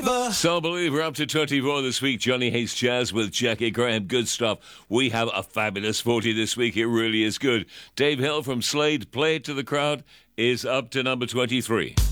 Believer. Soul Believer up to 24 this week. Johnny Hayes Jazz with Jackie Graham. Good stuff. We have a fabulous 40 this week. It really is good. Dave Hill from Slade, Play It to the Crowd, is up to number 23.